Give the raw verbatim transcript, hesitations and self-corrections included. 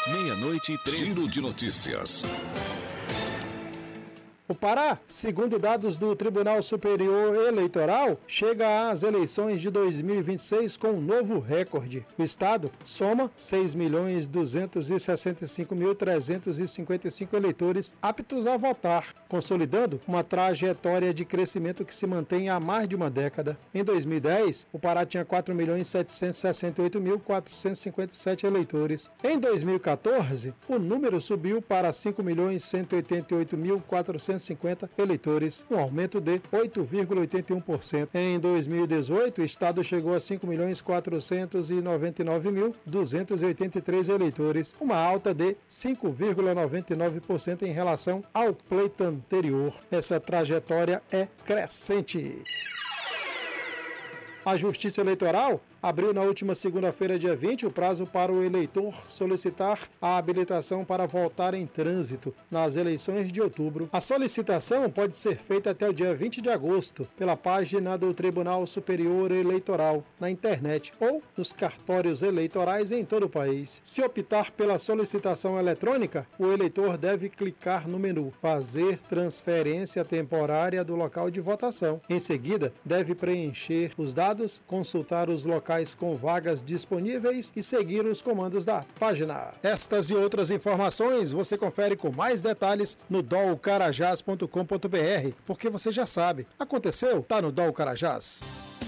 Meia-noite e treze. Giro de notícias. O Pará, segundo dados do Tribunal Superior Eleitoral, chega às eleições de dois mil e vinte e seis com um novo recorde. O estado soma seis milhões duzentos e sessenta e cinco mil trezentos e cinquenta e cinco eleitores aptos a votar, consolidando uma trajetória de crescimento que se mantém há mais de uma década. Em dois mil e dez, o Pará tinha quatro milhões setecentos e sessenta e oito mil quatrocentos e cinquenta e sete eleitores. Em dois mil e quatorze, o número subiu para cinco milhões cento e oitenta e oito mil quatrocentos e cinquenta eleitores, um aumento de oito vírgula oitenta e um por cento. Em dois mil e dezoito, o estado chegou a cinco milhões quatrocentos e noventa e nove mil duzentos e oitenta e três eleitores, uma alta de cinco vírgula noventa e nove por cento em relação ao pleito anterior. Essa trajetória é crescente. A Justiça Eleitoral abriu na última segunda-feira, dia vinte, o prazo para o eleitor solicitar a habilitação para votar em trânsito nas eleições de outubro. A solicitação pode ser feita até o dia vinte de agosto pela página do Tribunal Superior Eleitoral na internet ou nos cartórios eleitorais em todo o país. Se optar pela solicitação eletrônica, o eleitor deve clicar no menu Fazer transferência temporária do local de votação. Em seguida, deve preencher os dados, consultar os locais com vagas disponíveis e seguir os comandos da página. Estas e outras informações você confere com mais detalhes no dol carajás ponto com ponto br, porque você já sabe, aconteceu, tá no Dol Carajás.